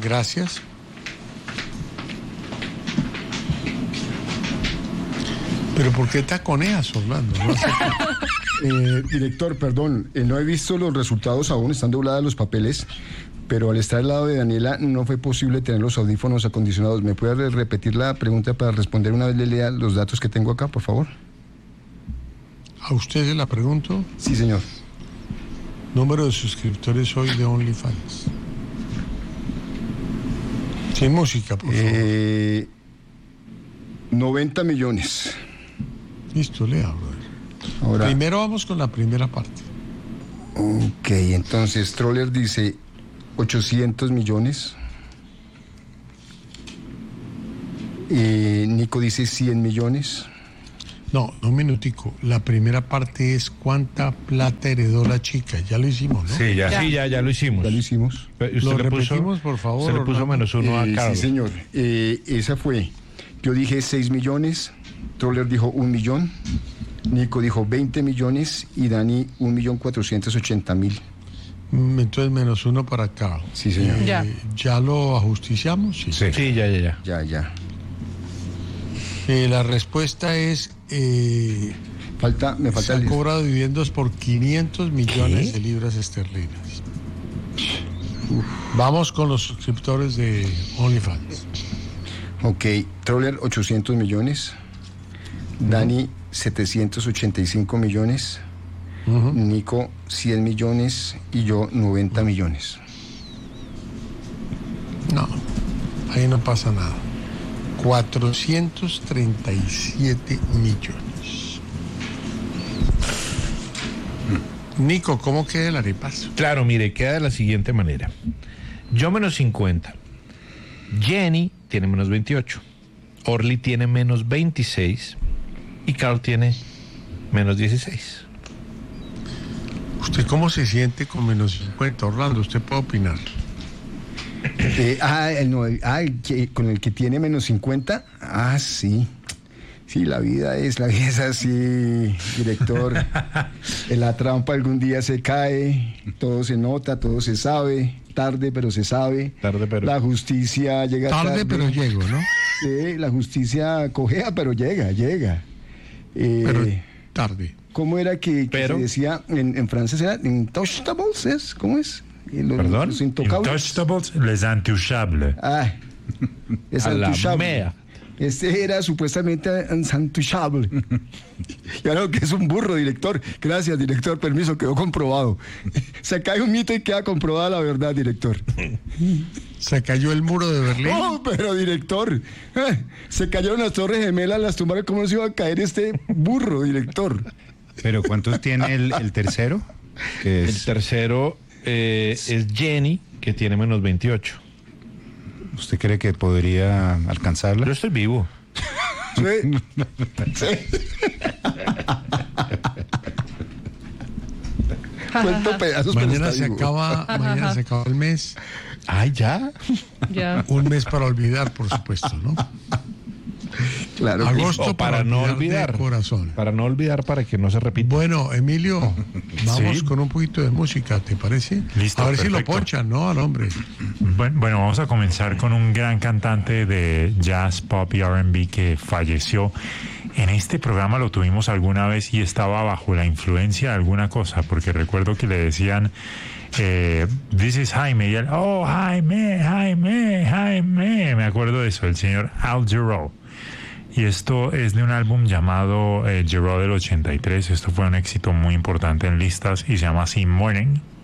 Gracias. ¿Pero por qué taconeas, Orlando? No sé. Director, perdón, no he visto los resultados aún, están doblados los papeles, pero al estar al lado de Daniela no fue posible tener los audífonos acondicionados. ¿Me puede repetir la pregunta para responder una vez le lea los datos que tengo acá, por favor? ¿A usted se la pregunto? Sí, señor. Número de suscriptores hoy de OnlyFans. Sin música, por favor. 90 millones. Listo, lea, brother. Ahora, primero vamos con la primera parte. Ok, entonces Troller dice 800 millones. Nico dice 100 millones. No, un minutico. La primera parte es cuánta plata heredó la chica. Ya lo hicimos, ¿no? Sí, ya lo hicimos. Ya lo hicimos. Lo repetimos, por favor. Se le puso -1 a Carlos. Sí, señor. Esa fue. Yo dije 6 millones. Troller dijo 1 millón. Nico dijo 20 millones y Dani 1.480.000. Entonces -1 para acá. Sí, señor. ¿Ya lo ajusticiamos? Sí, ya. Ya. La respuesta es... me falta se han cobrado dividendos por 500 millones de libras esterlinas. Vamos con los suscriptores de OnlyFans. Ok, Troller 800 millones. Dani 785 millones. Nico 100 millones y yo 90 millones. No, ahí no pasa nada. 437 millones. Nico, ¿cómo queda el arepazo? Claro, mire, queda de la siguiente manera. Yo -50. Jenny tiene -28. Orly tiene -26. Y Carl tiene -16. ¿Usted cómo se siente con -50, Orlando? ¿Usted puede opinar? Con el que tiene -50. Sí. Sí, la vida es así, director. En la trampa algún día se cae, todo se nota, todo se sabe. Tarde, pero se sabe. La justicia llega tarde. Pero llego, ¿no? Sí, la justicia cojea, pero llega. Pero tarde. ¿Cómo era que se decía en francés? ¿Era intouchables? ¿Cómo es? ¿Perdón? Los intocables. Intouchables, les intouchables. Es intouchable. Este era supuestamente intouchable. Y ahora que es un burro, director. Gracias, director. Permiso, quedó comprobado. Se cae un mito y queda comprobada la verdad, director. Se cayó el muro de Berlín. Pero director, se cayeron las torres gemelas, las tumbaron. ¿Cómo se iba a caer este burro, director? ¿Pero cuántos tiene el tercero? El tercero es Jenny, que tiene -28. ¿Usted cree que podría alcanzarla? Yo estoy vivo. Sí. Cuento pedazos, mañana se acaba el mes. Ay, ya. Un mes para olvidar, por supuesto, ¿no? Claro. Agosto para no olvidar. Corazón. Para no olvidar, para que no se repita. Bueno, Emilio, vamos con un poquito de música, ¿te parece? Listo, a ver perfecto. si lo ponchan, ¿no? Al hombre. Bueno, vamos a comenzar con un gran cantante de jazz, pop y R&B que falleció. En este programa lo tuvimos alguna vez y estaba bajo la influencia de alguna cosa, porque recuerdo que le decían, this is Jaime, y él, oh, Jaime. Me acuerdo de eso, el señor Al Jarreau. Y esto es de un álbum llamado Jarreau del 83. Esto fue un éxito muy importante en listas y se llama así Morning.